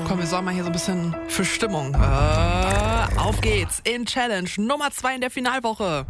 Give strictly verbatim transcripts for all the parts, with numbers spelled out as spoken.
Komm, wir sorgen mal hier so ein bisschen für Stimmung. Äh, auf geht's in Challenge Nummer zwei in der Finalwoche.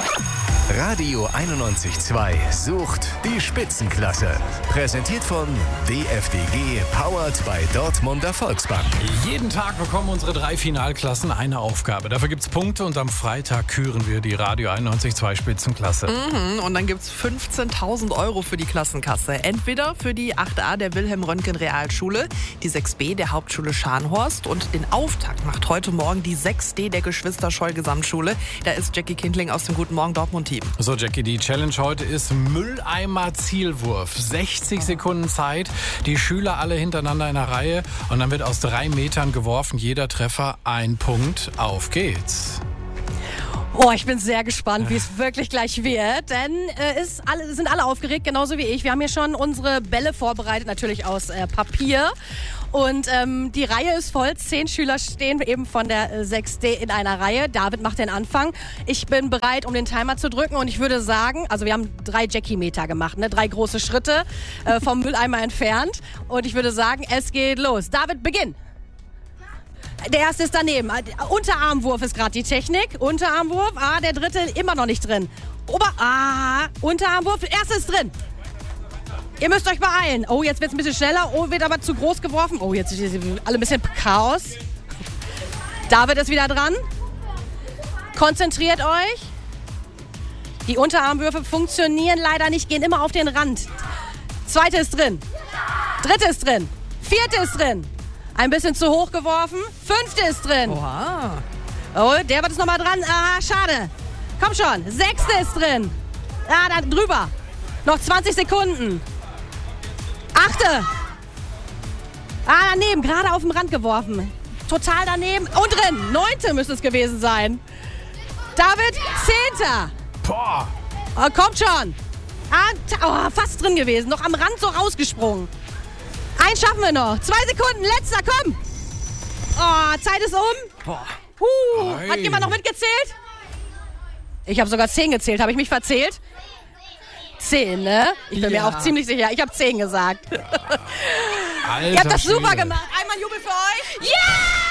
Radio einundneunzig Komma zwei sucht die Spitzenklasse. Präsentiert von D F D G, powered by Dortmunder Volksbank. Jeden Tag bekommen unsere drei Finalklassen eine Aufgabe. Dafür gibt's Punkte und am Freitag küren wir die Radio einundneunzig Komma zwei Spitzenklasse. Mhm, und dann gibt's fünfzehntausend Euro für die Klassenkasse. Entweder für die acht a der Wilhelm-Röntgen-Realschule, die sechs b der Hauptschule Scharnhorst und den Auftakt macht heute Morgen die sechs d der Geschwister-Scholl-Gesamtschule. Da ist Jackie Kindling aus dem Guten Morgen Dortmund-Team. So, Jackie, die Challenge heute ist Mülleimer-Zielwurf. sechzig Sekunden Zeit, die Schüler alle hintereinander in der Reihe und dann wird aus drei Metern geworfen. Jeder Treffer ein Punkt. Auf geht's. Oh, ich bin sehr gespannt, wie es wirklich gleich wird, denn äh, ist alle, sind alle aufgeregt, genauso wie ich. Wir haben hier schon unsere Bälle vorbereitet, natürlich aus äh, Papier. Und ähm, die Reihe ist voll. Zehn Schüler stehen eben von der äh, sechs d in einer Reihe. David macht den Anfang. Ich bin bereit, um den Timer zu drücken. Und ich würde sagen, also wir haben drei Jackie-Meter gemacht, ne? Drei große Schritte äh, vom Mülleimer entfernt. Und ich würde sagen, es geht los. David, beginn. Der erste ist daneben. Unterarmwurf ist gerade die Technik. Unterarmwurf. Ah, der dritte immer noch nicht drin. Ober. Ah, Unterarmwurf. Erste ist drin. Ihr müsst euch beeilen. Oh, jetzt wird es ein bisschen schneller. Oh, wird aber zu groß geworfen. Oh, jetzt ist alle ein bisschen Chaos. David ist wieder dran. Konzentriert euch. Die Unterarmwürfe funktionieren leider nicht, gehen immer auf den Rand. Zweite ist drin. Dritte ist drin. Vierte ist drin. Ein bisschen zu hoch geworfen. Fünfte ist drin. Oha. Oh, der wird jetzt nochmal dran. Ah, schade. Komm schon. Sechste ist drin. Ah, da drüber. Noch zwanzig Sekunden. Achte. Ah, daneben. Gerade auf dem Rand geworfen. Total daneben. Und drin. Neunte müsste es gewesen sein. David, Zehnter. Boah. Oh, kommt schon. Ah, oh, fast drin gewesen. Noch am Rand so rausgesprungen. Eins schaffen wir noch. Zwei Sekunden. Letzter, komm. Oh, Zeit ist um. Boah. Huh. Hat jemand noch mitgezählt? Ich habe sogar zehn gezählt. Habe ich mich verzählt? Zehn, ne? Ich bin Ja. mir auch ziemlich sicher. Ich habe zehn gesagt. Alter Ihr habt das Schwede. super gemacht. Einmal Jubel für euch. Ja!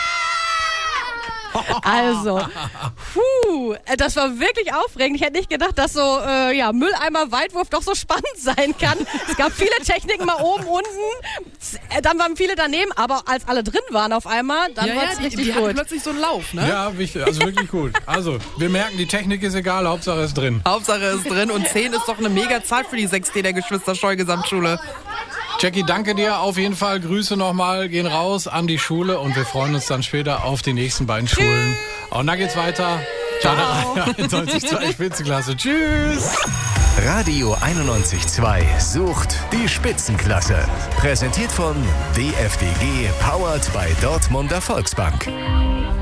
Also, puh, das war wirklich aufregend. Ich hätte nicht gedacht, dass so äh, ja, Mülleimer-Weitwurf doch so spannend sein kann. Es gab viele Techniken, mal oben, unten. Dann waren viele daneben, aber als alle drin waren auf einmal, dann Ja, war ja, es die, richtig die hatten gut. plötzlich so einen Lauf, ne? Ja, wichtig, also wirklich gut. Also, wir merken, die Technik ist egal, Hauptsache ist drin. Hauptsache ist drin und zehn ist doch eine mega Zahl für die sechs d der Geschwister-Scholl-Gesamtschule. Jackie, danke dir auf jeden Fall. Grüße nochmal, gehen raus an die Schule und wir freuen uns dann später auf die nächsten beiden Schulen. Und dann geht's weiter. Ciao. einundneunzig Komma zwei Spitzenklasse. Tschüss. Radio einundneunzig Komma zwei sucht die Spitzenklasse. Präsentiert von D F D G, powered by Dortmunder Volksbank.